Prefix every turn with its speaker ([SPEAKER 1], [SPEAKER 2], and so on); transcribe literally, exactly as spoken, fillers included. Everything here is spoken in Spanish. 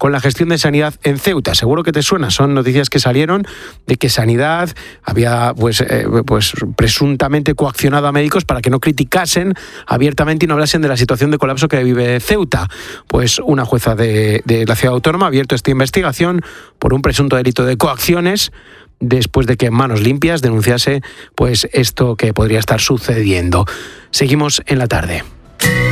[SPEAKER 1] con la gestión de sanidad en Ceuta. Seguro que te suena, son noticias que salieron de que Sanidad había pues, eh, pues presuntamente coaccionado a médicos para que no criticasen abiertamente y no hablasen de la situación de colapso que vive Ceuta. Pues una jueza de, de la ciudad autónoma ha abierto esta investigación por un presunto delito de coacciones después de que Manos Limpias denunciase pues esto que podría estar sucediendo. Seguimos en la tarde.